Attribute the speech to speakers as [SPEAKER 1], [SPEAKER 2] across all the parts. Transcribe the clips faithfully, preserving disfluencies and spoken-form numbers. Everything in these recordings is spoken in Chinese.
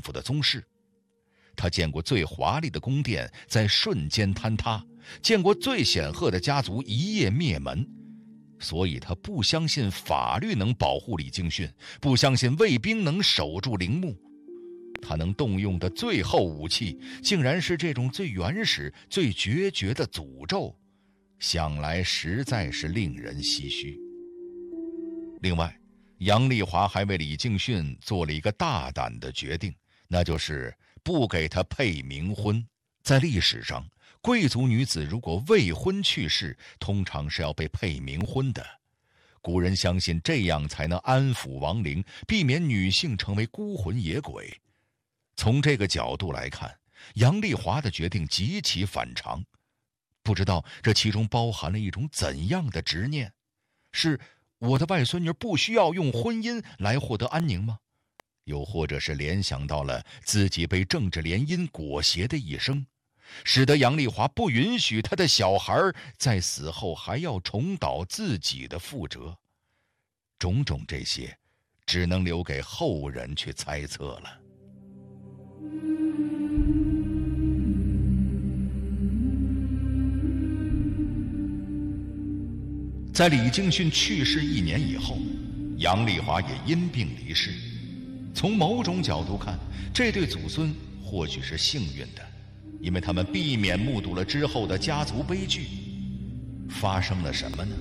[SPEAKER 1] 夫的宗室。他见过最华丽的宫殿在瞬间坍塌，见过最显赫的家族一夜灭门，所以他不相信法律能保护李敬训，不相信卫兵能守住陵墓。他能动用的最后武器，竟然是这种最原始、最决绝的诅咒，想来实在是令人唏嘘。另外，杨丽华还为李敬训做了一个大胆的决定，那就是不给他配冥婚。在历史上，贵族女子如果未婚去世，通常是要被配冥婚的。古人相信这样才能安抚亡灵，避免女性成为孤魂野鬼。从这个角度来看，杨丽华的决定极其反常。不知道这其中包含了一种怎样的执念？是我的外孙女不需要用婚姻来获得安宁吗？又或者是联想到了自己被政治联姻裹挟的一生，使得杨丽华不允许她的小孩在死后还要重蹈自己的覆辙。种种这些，只能留给后人去猜测了。在李敬训去世一年以后，杨丽华也因病离世。从某种角度看，这对祖孙或许是幸运的，因为他们避免目睹了之后的家族悲剧。发生了什么呢？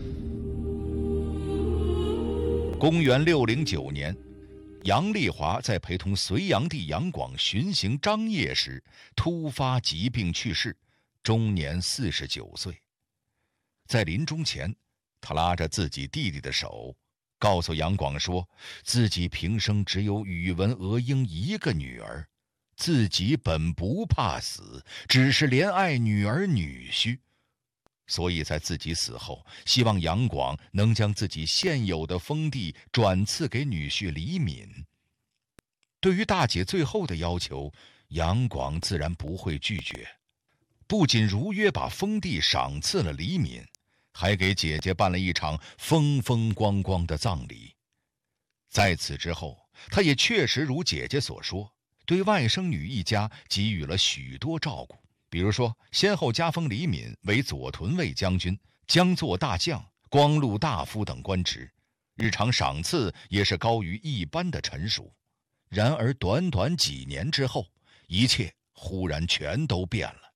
[SPEAKER 1] 公元六零九年，杨丽华在陪同隋炀帝杨广巡行张掖时，突发疾病去世，终年四十九岁。在临终前，他拉着自己弟弟的手，告诉杨广说，自己平生只有宇文娥英一个女儿，自己本不怕死，只是怜爱女儿女婿，所以在自己死后，希望杨广能将自己现有的封地转赐给女婿李敏。对于大姐最后的要求，杨广自然不会拒绝，不仅如约把封地赏赐了李敏，还给姐姐办了一场风风光光的葬礼。在此之后，他也确实如姐姐所说，对外甥女一家给予了许多照顾，比如说先后加封李敏为左屯卫将军、江作大将、光禄大夫等官职，日常赏赐也是高于一般的臣属。然而短短几年之后，一切忽然全都变了。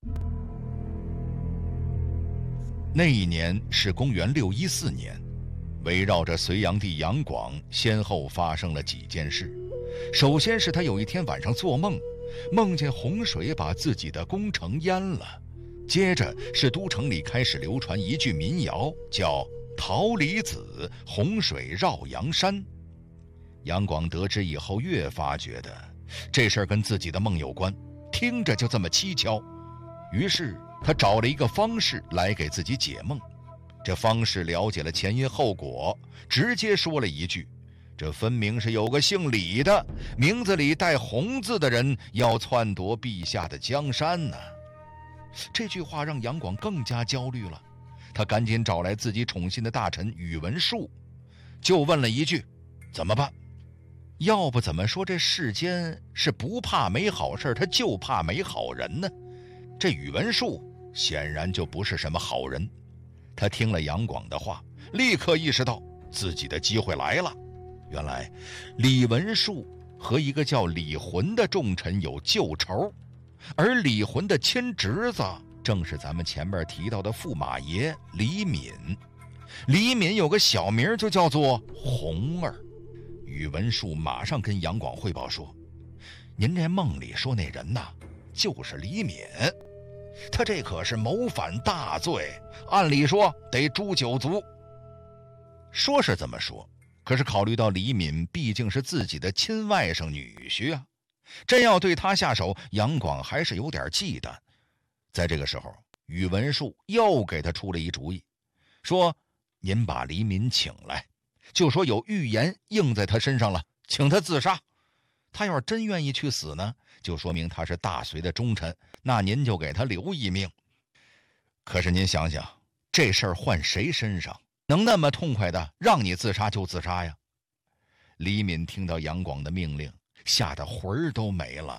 [SPEAKER 1] 那一年是公元六一四年，围绕着隋炀帝杨广，先后发生了几件事。首先是他有一天晚上做梦，梦见洪水把自己的宫城淹了。接着是都城里开始流传一句民谣，叫桃李子，洪水绕阳山。杨广得知以后，越发觉得这事儿跟自己的梦有关，听着就这么蹊跷。于是他找了一个方士来给自己解梦。这方士了解了前因后果，直接说了一句，这分明是有个姓李的，名字里带洪字的人要篡夺陛下的江山呢。这句话让杨广更加焦虑了，他赶紧找来自己宠信的大臣宇文述，就问了一句，怎么办？要不怎么说这世间是不怕没好事，他就怕没好人呢？这宇文述显然就不是什么好人。他听了杨广的话，立刻意识到自己的机会来了。原来李文述和一个叫李浑的重臣有旧仇，而李浑的亲侄子正是咱们前面提到的驸马爷李敏。李敏有个小名就叫做红儿。宇文述马上跟杨广汇报说，您这梦里说那人呐，就是李敏，他这可是谋反大罪，按理说得诛九族。说是这么说，可是考虑到李敏毕竟是自己的亲外甥女婿啊，真要对他下手，杨广还是有点忌惮。在这个时候，宇文述又给他出了一主意，说您把李敏请来，就说有预言应在他身上了，请他自杀。他要是真愿意去死呢，就说明他是大隋的忠臣，那您就给他留一命。可是您想想，这事儿换谁身上能那么痛快的让你自杀就自杀呀？李敏听到杨广的命令，吓得魂儿都没了。